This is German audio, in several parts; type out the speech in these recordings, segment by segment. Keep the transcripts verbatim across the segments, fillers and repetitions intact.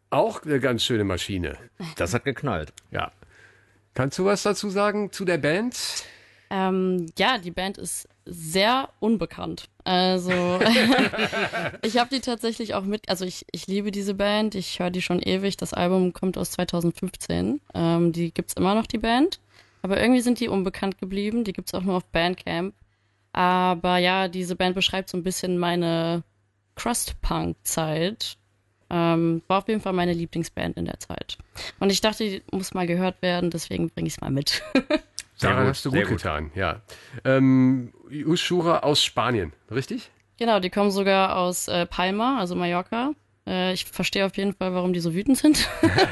Auch eine ganz schöne Maschine. Das hat geknallt. Ja. Kannst du was dazu sagen zu der Band? Ähm, ja, die Band ist sehr unbekannt. Also ich habe die tatsächlich auch mit, also ich, ich liebe diese Band, ich höre die schon ewig. Das Album kommt aus zweitausendfünfzehn. Ähm, die gibt's immer noch, die Band. Aber irgendwie sind die unbekannt geblieben. Die gibt's auch nur auf Bandcamp. Aber ja, diese Band beschreibt so ein bisschen meine Crust-Punk-Zeit. Ähm, war auf jeden Fall meine Lieblingsband in der Zeit. Und ich dachte, die muss mal gehört werden, deswegen bringe ich es mal mit. Sarah, gut, hast du sehr gut gut. getan, ja. Ähm, Ushura aus Spanien, richtig? Genau, die kommen sogar aus äh, Palma, also Mallorca. Äh, ich verstehe auf jeden Fall, warum die so wütend sind.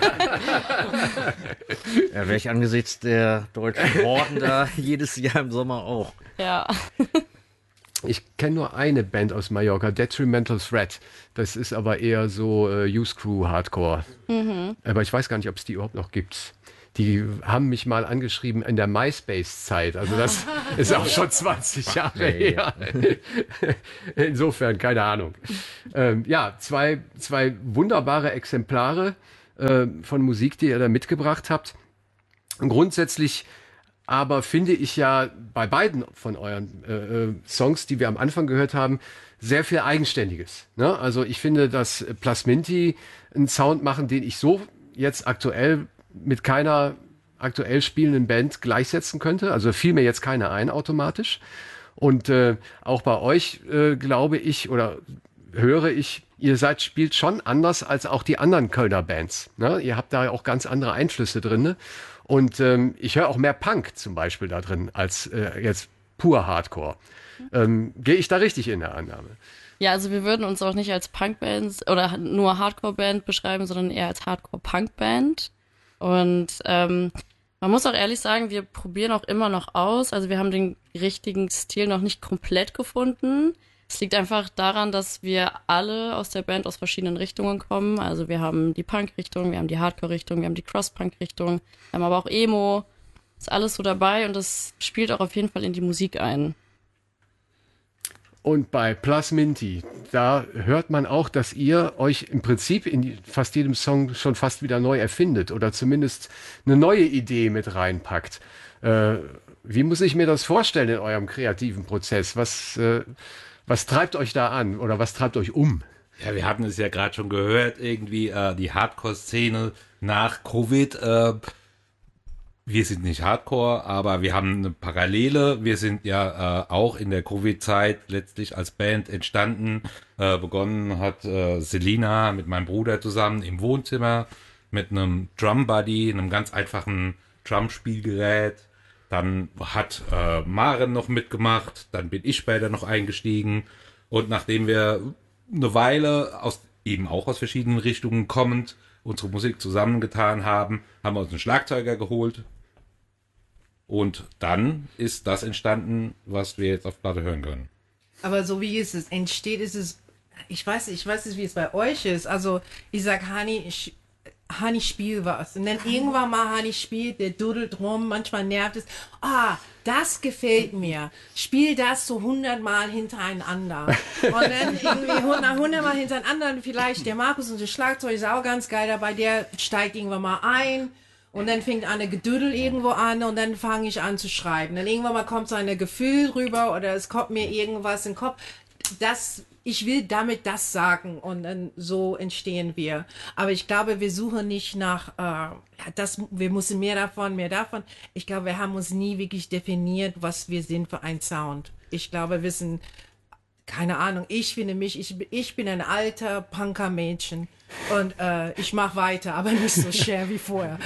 Ja, wäre ich angesichts der deutschen Horden da jedes Jahr im Sommer auch. Ja. Ich kenne nur eine Band aus Mallorca, Detrimental Threat. Das ist aber eher so äh, Youth Crew Hardcore. Mhm. Aber ich weiß gar nicht, ob es die überhaupt noch gibt. Die haben mich mal angeschrieben in der MySpace-Zeit. Also das ist auch schon zwanzig Jahre her. Insofern, keine Ahnung. Ähm, ja, zwei, zwei wunderbare Exemplare äh, von Musik, die ihr da mitgebracht habt. Grundsätzlich aber finde ich ja bei beiden von euren äh, Songs, die wir am Anfang gehört haben, sehr viel Eigenständiges. Ne? Also ich finde, dass Plasminti einen Sound machen, den ich so jetzt aktuell mit keiner aktuell spielenden Band gleichsetzen könnte. Also fiel mir jetzt keine ein automatisch. Und äh, auch bei euch äh, glaube ich oder höre ich, ihr seid spielt schon anders als auch die anderen Kölner Bands. Ne? Ihr habt da auch ganz andere Einflüsse drin. Ne? Und ähm, ich höre auch mehr Punk zum Beispiel da drin als äh, jetzt pur Hardcore. Ähm, Gehe ich da richtig in der Annahme? Ja, also wir würden uns auch nicht als Punkband oder nur Hardcore-Band beschreiben, sondern eher als Hardcore-Punk-Band. Und ähm, man muss auch ehrlich sagen, wir probieren auch immer noch aus. Also wir haben den richtigen Stil noch nicht komplett gefunden. Es liegt einfach daran, dass wir alle aus der Band aus verschiedenen Richtungen kommen. Also wir haben die Punk-Richtung, wir haben die Hardcore-Richtung, wir haben die Cross-Punk-Richtung, wir haben aber auch Emo. Ist alles so dabei und das spielt auch auf jeden Fall in die Musik ein. Und bei Plasminti, da hört man auch, dass ihr euch im Prinzip in fast jedem Song schon fast wieder neu erfindet oder zumindest eine neue Idee mit reinpackt. Äh, wie muss ich mir das vorstellen in eurem kreativen Prozess? Was, äh, was treibt euch da an oder was treibt euch um? Ja, wir hatten es ja gerade schon gehört, irgendwie äh, die Hardcore-Szene nach Covid. Äh, wir sind nicht Hardcore, aber wir haben eine Parallele. Wir sind ja äh, auch in der Covid-Zeit letztlich als Band entstanden. Äh, begonnen hat äh, Selina mit meinem Bruder zusammen im Wohnzimmer mit einem Drum Buddy, einem ganz einfachen Drumspielgerät. Dann hat äh, Maren noch mitgemacht, dann bin ich später noch eingestiegen. Und nachdem wir eine Weile aus eben auch aus verschiedenen Richtungen kommend unsere Musik zusammengetan haben, haben wir uns einen Schlagzeuger geholt. Und dann ist das entstanden, was wir jetzt auf Platte hören können. Aber so wie es ist, entsteht, ist es, ich weiß nicht, ich weiß nicht, wie es bei euch ist. Also ich sag, Hani, ich, Hani, spiel was. Und dann irgendwann mal Hani spielt, der dudelt rum, manchmal nervt es. Ah, das gefällt mir. Spiel das so hundertmal hintereinander. Und dann irgendwie nach hundertmal hintereinander und vielleicht der Markus und der Schlagzeug ist auch ganz geil dabei, der steigt irgendwann mal ein. Und dann fängt eine Gedüdel irgendwo an und dann fange ich an zu schreiben. Dann irgendwann mal kommt so ein Gefühl rüber oder es kommt mir irgendwas in den Kopf. Das, ich will damit das sagen und dann so entstehen wir. Aber ich glaube, wir suchen nicht nach, äh, das, wir müssen mehr davon, mehr davon. Ich glaube, wir haben uns nie wirklich definiert, was wir sind für ein Sound. Ich glaube, wir sind, keine Ahnung, ich finde mich, ich, ich bin ein alter Punker-Mädchen. Und äh, ich mache weiter, aber nicht so schwer wie vorher.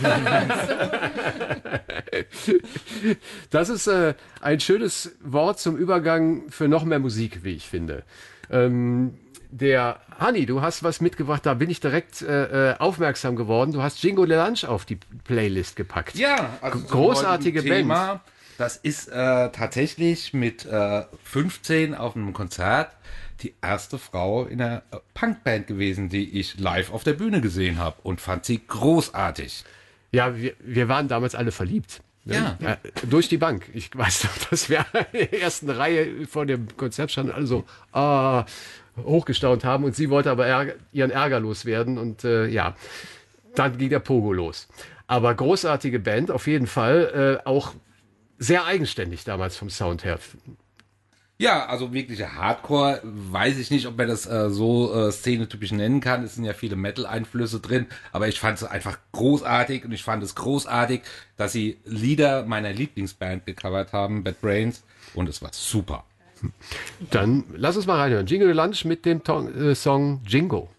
Das ist äh, ein schönes Wort zum Übergang für noch mehr Musik, wie ich finde. Ähm, der Hani, du hast was mitgebracht, da bin ich direkt äh, aufmerksam geworden. Du hast Jingo Delange auf die Playlist gepackt. Ja, also großartige Band. Thema, das ist äh, tatsächlich mit äh, fünfzehn auf einem Konzert die erste Frau in einer Punkband gewesen, die ich live auf der Bühne gesehen habe und fand sie großartig. Ja, wir, wir waren damals alle verliebt. Ne? Ja. Äh, durch die Bank. Ich weiß noch, dass wir in der ersten Reihe vor dem Konzert standen, alle so, ah, hochgestaunt haben und sie wollte aber Ärger, ihren Ärger loswerden und äh, ja, dann ging der Pogo los. Aber großartige Band, auf jeden Fall, äh, auch sehr eigenständig damals vom Sound her. Ja, also wirkliche Hardcore, weiß ich nicht, ob man das äh, so äh, szenetypisch nennen kann. Es sind ja viele Metal-Einflüsse drin, aber ich fand es einfach großartig und ich fand es großartig, dass sie Lieder meiner Lieblingsband gecovert haben, Bad Brains, und es war super. Dann lass uns mal reinhören. Jingle Lunch mit dem Tong, äh, Song Jingo.